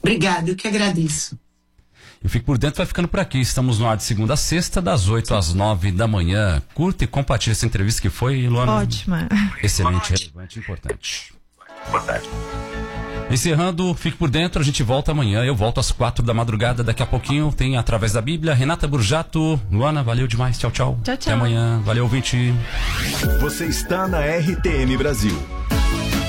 Obrigada, eu que agradeço. Eu Fico por Dentro vai ficando por aqui. Estamos no ar de segunda a sexta, das 8 às 9 da manhã. Curta e compartilhe essa entrevista que foi, Luana. Ótima. Excelente, relevante, importante. Encerrando, Fique por Dentro, a gente volta amanhã. Eu volto às 4 da madrugada. Daqui a pouquinho tem Através da Bíblia. Renata Burjato, Luana, valeu demais. Tchau, tchau. Tchau, tchau. Até amanhã. Valeu, ouvinte. Você está na RTM Brasil.